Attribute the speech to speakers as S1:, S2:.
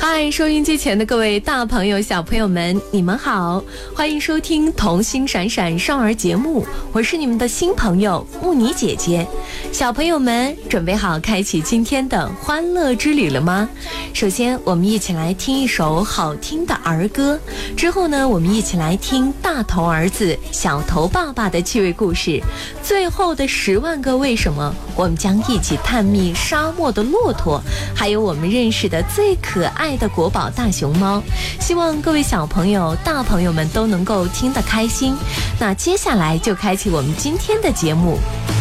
S1: 嗨，收音机前的各位大朋友小朋友们，你们好，欢迎收听童心闪闪少儿节目，我是你们的新朋友慕尼姐姐。小朋友们准备好开启今天的欢乐之旅了吗？首先我们一起来听一首好听的儿歌，之后呢我们一起来听大头儿子小头爸爸的趣味故事，最后的10万个为什么，我们将一起探秘沙漠的骆驼，还有我们认识的最可爱的国宝大熊猫。希望各位小朋友大朋友们都能够听得开心。那接下来就开启我们今天的节目。